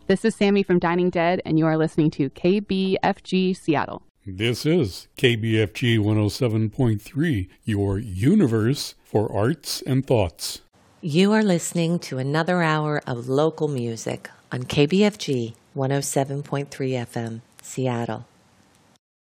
This is Sammy from Dining Dead, and you are listening to KBFG Seattle. This is KBFG 107.3, your universe for arts and thoughts. You are listening to another hour of local music on KBFG 107.3 FM, Seattle.